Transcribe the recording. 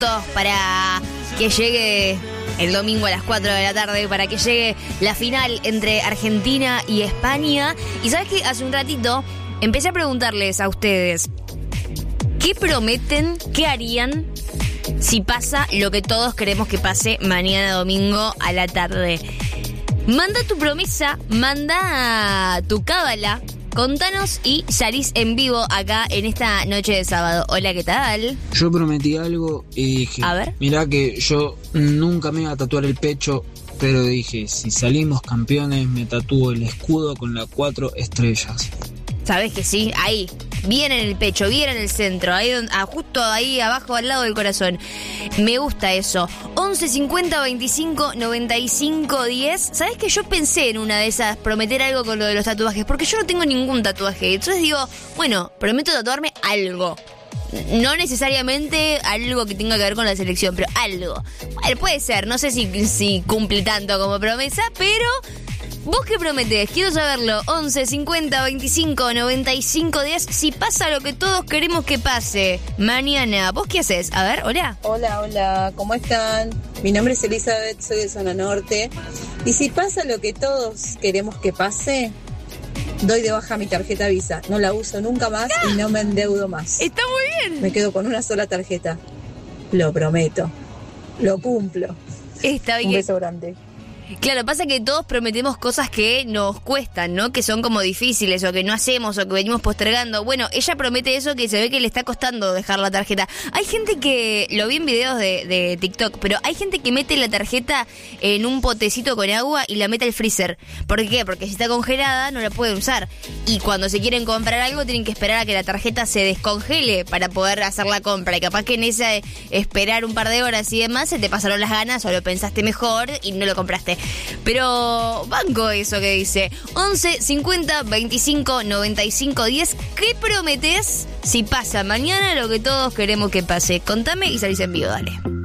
para que llegue el domingo a las 4 de la tarde, para que llegue la final entre Argentina y España. Y sabes que hace un ratito empecé a preguntarles a ustedes, ¿qué prometen, qué harían si pasa lo que todos queremos que pase mañana domingo a la tarde? Manda tu promesa, manda tu cábala. Contanos y salís en vivo acá en esta noche de sábado. Hola, ¿qué tal? Yo prometí algo y dije, a ver, mirá que yo nunca me iba a tatuar el pecho, pero dije, si salimos campeones me tatúo el escudo con las 4 estrellas. Sabés que sí, ahí, bien en el pecho, bien en el centro, ahí justo ahí abajo al lado del corazón. Me gusta eso. 11 50 25 95 10. ¿Sabés que yo pensé en una de esas, prometer algo con lo de los tatuajes? Porque yo no tengo ningún tatuaje. Entonces digo, bueno, prometo tatuarme algo. No necesariamente algo que tenga que ver con la selección, pero algo. Bueno, puede ser, no sé si cumple tanto como promesa, pero... ¿Vos qué prometés? Quiero saberlo. 11 50 25 95 10. Si pasa lo que todos queremos que pase mañana, ¿vos qué haces? A ver, hola. Hola, ¿cómo están? Mi nombre es Elizabeth, soy de Zona Norte. Y si pasa lo que todos queremos que pase, doy de baja mi tarjeta Visa. No la uso nunca más y no me endeudo más. Está muy bien. Me quedo con una sola tarjeta. Lo prometo. Lo cumplo. Está bien. Un beso grande. Claro, pasa que todos prometemos cosas que nos cuestan, ¿no? Que son como difíciles o que no hacemos o que venimos postergando. Bueno, ella promete eso que se ve que le está costando dejar la tarjeta. Hay gente que, lo vi en videos de TikTok, pero hay gente que mete la tarjeta en un potecito con agua y la mete al freezer. ¿Por qué? Porque si está congelada no la pueden usar. Y cuando se quieren comprar algo tienen que esperar a que la tarjeta se descongele para poder hacer la compra. Y capaz que en ese esperar un par de horas y demás se te pasaron las ganas o lo pensaste mejor y no lo compraste. Pero banco eso que dice 11 50 25 95 10. ¿Qué prometés si pasa mañana lo que todos queremos que pase? Contame y salís en vivo, dale.